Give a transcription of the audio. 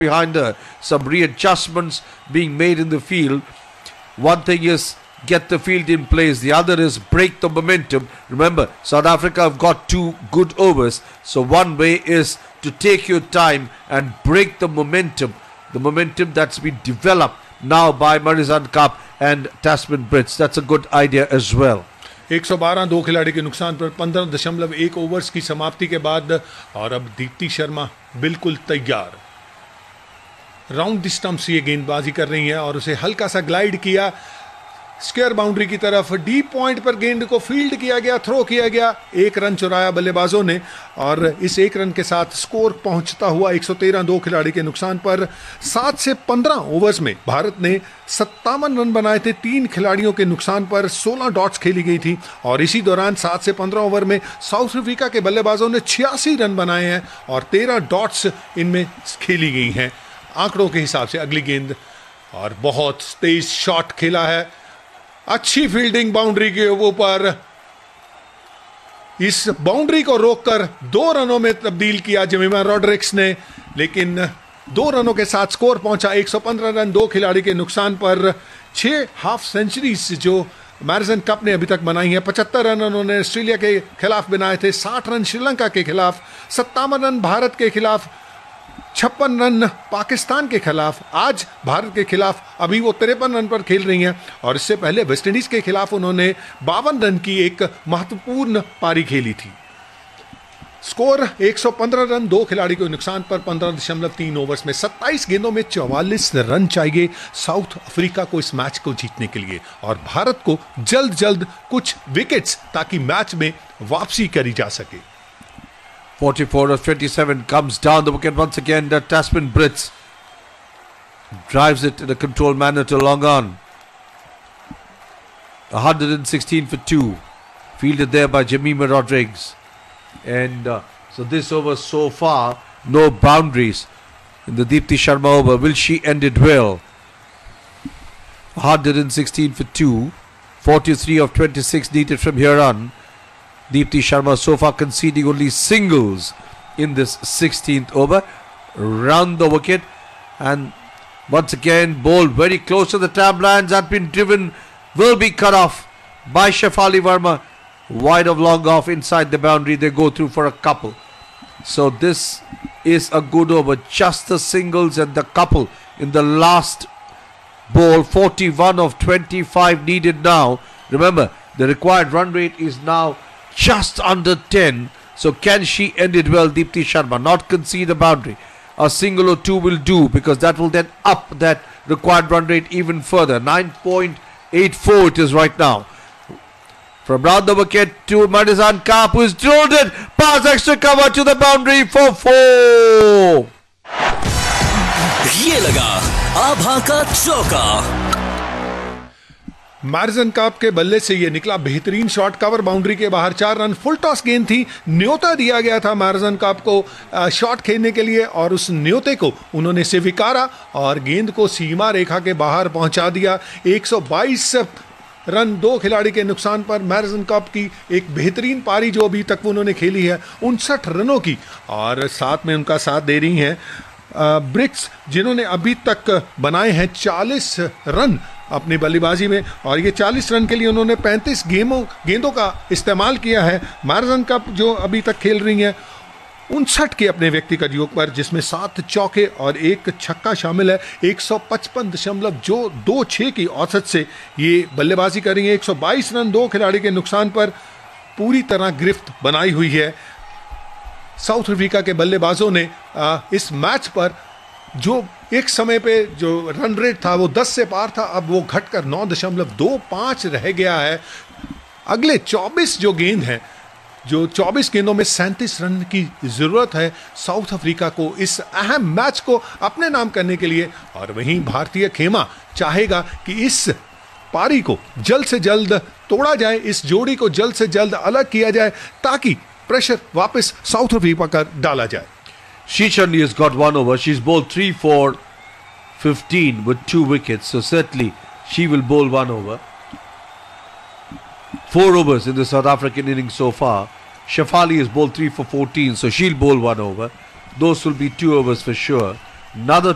behind her, some readjustments being made in the field. One thing is get the field in place, the other is break the momentum. Remember, South Africa have got 2 good overs, so one way is to take your time and break the momentum that's been developed now by Marizanne Kapp and Tasman Brits. That's a good idea as well. 112 दो खिलाड़ी के नुकसान पर 15.1 overs की समाप्ति के बाद और अब दीप्ति शर्मा बिल्कुल तैयार, राउंड द स्टंप्स ये गेंदबाजी कर रही हैं और उसे हल्का सा ग्लाइड किया स्क्वायर बाउंड्री की तरफ, डीप पॉइंट पर गेंद को फील्ड किया गया, थ्रो किया गया, 1 रन चुराया बल्लेबाजों ने और इस 1 रन के साथ स्कोर पहुंचता हुआ 113 दो खिलाड़ी के नुकसान पर। 7 से 15 ओवर्स में भारत ने 57 रन बनाए थे, 3 खिलाड़ियों के नुकसान पर 16 डॉट्स खेली गई थी और इसी दौरान 7 से 15 ओवर में साउथ अफ्रीका के बल्लेबाजों ने 86 रन बनाए हैं और 13 डॉट्स इनमें खेली गई हैं आंकड़ों के हिसाब से। अगली गेंद और बहुत तेज शॉट खेला है, अच्छी फील्डिंग बाउंड्री के ऊपर, इस बाउंड्री को रोककर 2 रनों में तब्दील किया जेमिमा रॉड्रिक्स ने, लेकिन 2 रनों के साथ स्कोर पहुंचा 115 रन 2 खिलाड़ी के नुकसान पर। 6 हाफ सेंचुरीज जो मैरिसन कप ने अभी तक बनाई है, 75 रन उन्होंने ऑस्ट्रेलिया के खिलाफ बनाए थे, 60 रन श्रीलंका के खिलाफ, 57 रन भारत के खिलाफ, 56 रन पाकिस्तान के खिलाफ। आज भारत के खिलाफ अभी वो 53 रन पर खेल रही हैं और इससे पहले वेस्टइंडीज के खिलाफ उन्होंने 52 रन की एक महत्वपूर्ण पारी खेली थी। स्कोर 115 रन 2 खिलाड़ी के नुकसान पर 15.3 ओवर्स में 27 गेंदों में 44 रन चाहिए साउथ अफ्रीका को इस मैच को जीतने के लिए और भारत को जल्द कुछ विकेट्स ताकि मैच में वापसी करी जा सके। 44 of 27 comes down the wicket once again. Tasman Brits drives it in a controlled manner to long on. 116 for 2, fielded there by Jemima Rodrigues. And so this over so far, no boundaries in the Deepti Sharma over. Will she end it well? 116 for 2, 43 of 26 needed from here on. Deepti Sharma so far conceding only singles in this 16th over. Round the wicket and once again bowled very close to the tramlines. That been driven, will be cut off by Shefali Verma. Wide of long off inside the boundary. They go through for a couple. So this is a good over. Just the singles and the couple in the last ball. 41 of 25 needed now. Remember, the required run rate is now just under 10. So can she end it well, Deepti Sharma? Not concede a boundary. A single or 2 will do because that will then up that required run rate even further. 9.84 it is right now. From round the wicket to Marizanne Kapp, who is drilled it past extra cover to the boundary for 4. ये लगा आभा का चौका। मैरिसन cup के बल्ले से ये निकला बेहतरीन शॉट, कवर बाउंड्री के बाहर 4 रन। फुल टॉस गेंद थी, न्योता दिया गया था मैरिसन कप को शॉट खेलने के लिए और उस न्योते को उन्होंने स्वीकारा और गेंद को सीमा रेखा के बाहर पहुंचा दिया। 122 रन 2 खिलाड़ी के नुकसान पर मैरिसन कप की एक बेहतरीन पारी जो अभी तक उन्होंने खेली है 59 रनों की और साथ में उनका साथ दे रही हैं ब्रिक्स, जिन्होंने अभी तक बनाए हैं 40 रन अपनी बल्लेबाजी में और ये 40 रन के लिए उन्होंने 35 गेंदों का इस्तेमाल किया है। मैरिसन कप जो अभी तक खेल रही हैं 59 के अपने व्यक्तिगत योग पर, जिसमें 7 चौके और 1 छक्का शामिल है। 155.26 की औसत से ये बल्लेबाजी कर रही है। 122 रन 2 खिलाड़ी के नुकसान पर पूरी तरह गिरफ्त बनाई हुई है। साउथ अफ्रीका के बल्लेबाजों ने इस मैच पर जो एक समय पे जो रन रेट था वो 10 से पार था, अब वो घटकर 9.25 रह गया है। अगले 24 जो गेंद हैं, जो 24 गेंदों में 37 रन की जरूरत है साउथ अफ्रीका को इस अहम मैच को अपने नाम करने के लिए और वहीं भारतीय खेमा चाहेगा कि इस पारी को जल्द से जल्द तोड़ा जाए, इस जोड़ी को जल्द से जल्द अलग किया जाए ताकि प्रेशर वापस साउथ अफ्रीका पर डाला जाए। She certainly has got 1 over. She's bowled 3 for 15 with 2 wickets. So certainly she will bowl 1 over. 4 overs in the South African innings so far. Shefali has bowled 3 for 14. So she'll bowl 1 over. Those will be 2 overs for sure. Another